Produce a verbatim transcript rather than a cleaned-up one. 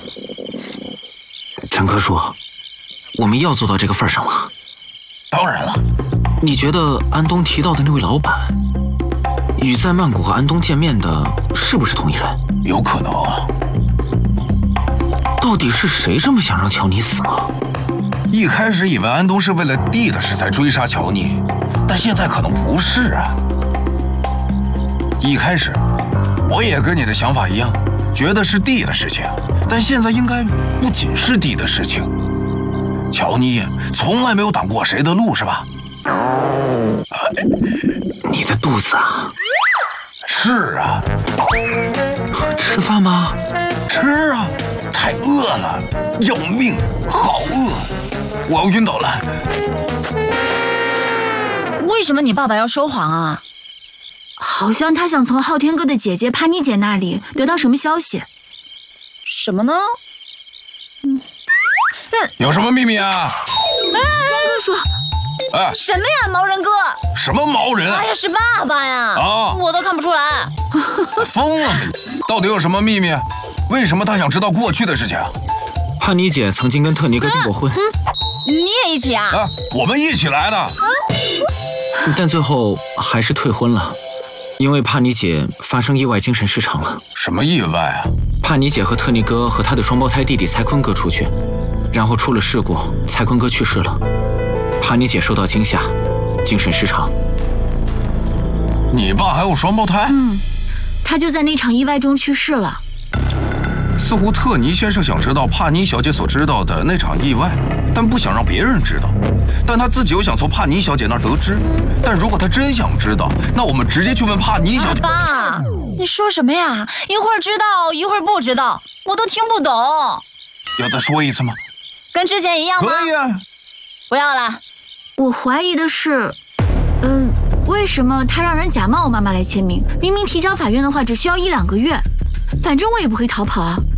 陈科叔，我们要做到这个份上吗？ 当然了。 你觉得安东提到的那位老板，与在曼谷和安东见面的是不是同一人？ 有可能啊。 到底是谁这么想让乔尼死呢？ 一开始以为安东是为了弟的事才追杀乔尼，但现在可能不是啊。一开始我也跟你的想法一样，觉得是弟的事情，但现在应该不仅是弟的事情。乔尼从来没有挡过谁的路，是吧？ 你的肚子啊？ 是啊。 吃饭吗？ 吃啊，太饿了，要命，好饿，我要晕倒了。 为什么你爸爸要说谎啊？ 好像他想从昊天哥的姐姐帕妮姐那里得到什么消息。 什么呢？ 嗯， 有什么秘密啊？ 张哥说。 哎， 什么呀，毛人哥？ 什么毛人啊？ 哎呀，是爸爸呀！ 啊， 我都看不出来。 疯了没？到底有什么秘密？为什么他想知道过去的事情？ 帕妮姐曾经跟特尼哥订过婚。 嗯嗯、你也一起啊？ 啊，我们一起来的。啊、 但最后还是退婚了，因为帕妮姐发生意外精神失常了。 什么意外啊？ 帕妮姐和特尼哥和他的双胞胎弟弟蔡坤哥出去，然后出了事故，蔡坤哥去世了。帕妮姐受到惊吓，精神失常。 你爸还有双胞胎？ 嗯，他就在那场意外中去世了。 似乎特尼先生想知道帕妮小姐所知道的那场意外，但不想让别人知道。但他自己又想从帕妮小姐那儿得知。但如果他真想知道，那我们直接去问帕妮小姐。 爸，你说什么呀？一会儿知道，一会儿不知道，我都听不懂。 要再说一次吗？ 跟之前一样吗？ 可以啊。 不要了。 我怀疑的是，嗯、呃，为什么他让人假冒我妈妈来签名？明明提交法院的话只需要一两个月，反正我也不会逃跑啊。